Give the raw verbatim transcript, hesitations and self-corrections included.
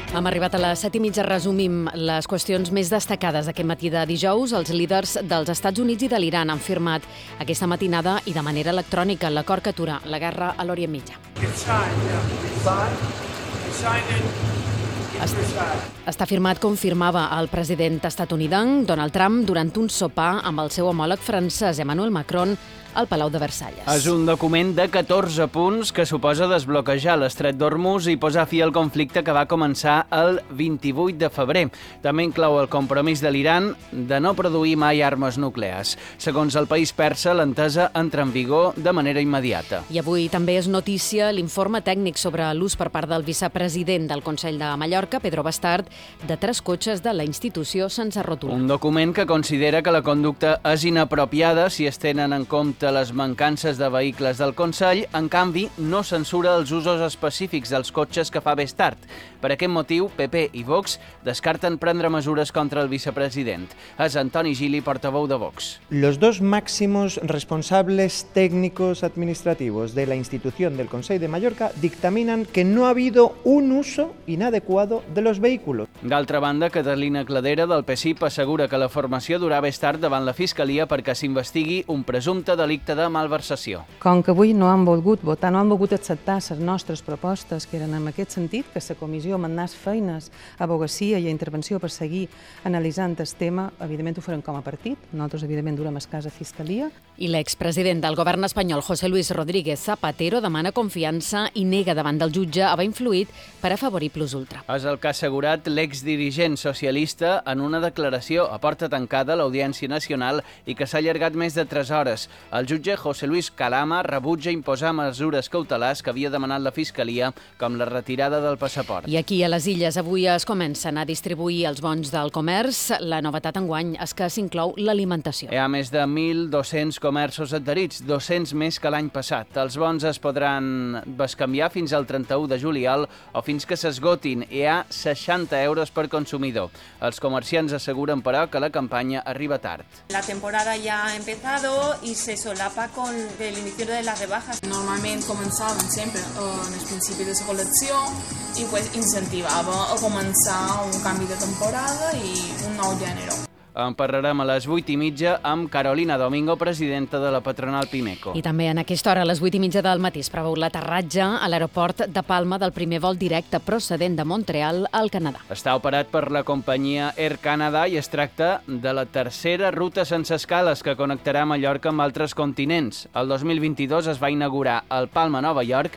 Hem arribat a les set i mitja. Resumim les qüestions més destacades d'aquest matí de dijous. Els líders dels Estats Units i de l'Iran han firmat aquesta matinada i de manera electrònica l'acord que atura la guerra a l'Orient Mitjà. Està firmat, confirmava el president estatunidenc Donald Trump durant un sopar amb el seu homòleg francès Emmanuel Macron al Palau de Versalles. És un document de catorze punts que suposa desbloquejar l'estret d'Hormuz i posar fi al conflicte que va començar el vint-i-vuit de febrer. També inclou el compromís de l'Iran de no produir mai armes nuclears. Segons el país persa, l'entesa entra en vigor de manera immediata. I avui també és notícia l'informe tècnic sobre l'ús per part del vicepresident del Consell de Mallorca, Pedro Bastard, de tres cotxes de la institució sense ròtula. Un document que considera que la conducta és inapropiada si es tenen en compte les mancances de vehicles del Consell. En canvi, no censura els usos específics dels cotxes que fa Bastard. Per aquest motiu, P P i Vox descarten prendre mesures contra el vicepresident. És Antoni Gili, portaveu de Vox. Los dos máximos responsables técnicos administrativos de la institución del Consell de Mallorca dictaminan que no ha habido un uso inadecuado de los vehículos. D'altra banda, Catalina Cladera, del P S I P, assegura que la formació durà Bastard davant la Fiscalia perquè s'investigui un presumpte delicte de malversació. Com que avui no han volgut votar, no han volgut acceptar les nostres propostes, que eren en aquest sentit, que la comissió manés feines a abogacia i a intervenció per seguir analitzant el tema, evidentment ho farem com a partit, nosaltres evidentment durem el cas a Fiscalia. I l'expresident del govern espanyol, José Luis Rodríguez Zapatero, demana confiança i nega davant del jutge haver influït per afavorir Plus Ultra. És el que ha assegurat l'exdirigent socialista en una declaració a porta tancada a l'Audiència Nacional i que s'ha allargat més de tres hores. El jutge José Luis Calama rebutja imposar mesures cautelars que havia demanat la Fiscalia, com la retirada del passaport. I aquí a les Illes avui es comencen a distribuir els bons del comerç. La novetat enguany és que s'inclou l'alimentació. Hi ha més de mil dos-cents comerços adherits, dos-cents més que l'any passat. Els bons es podran bescanviar fins al trenta-u de juliol o fins que s'esgotin. Hi ha seixanta euros per consumidor. Els comerciants asseguren, però, que la campanya arriba tard. La temporada ya ha empezado y se solapa con el inicio de las rebajas. Normalment començaven sempre en el principi de la col·lecció i pues, incentivava a començar un canvi de temporada i un nou gènere. En parlarem a les vuit i mitja amb Carolina Domingo, presidenta de la patronal Pimeco. I també en aquesta hora, a les vuit i mitja del matí, es preveu l'aterratge a l'aeroport de Palma del primer vol directe procedent de Montreal al Canadà. Està operat per la companyia Air Canada i es tracta de la tercera ruta sense escales que connectarà Mallorca amb altres continents. El dos mil vint-i-dos es va inaugurar el Palma, Nova York,